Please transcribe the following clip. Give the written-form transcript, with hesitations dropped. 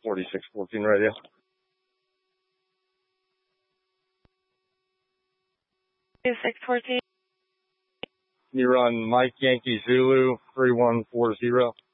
4614 radio. Two 614. You run Mike Yankee Zulu 3140.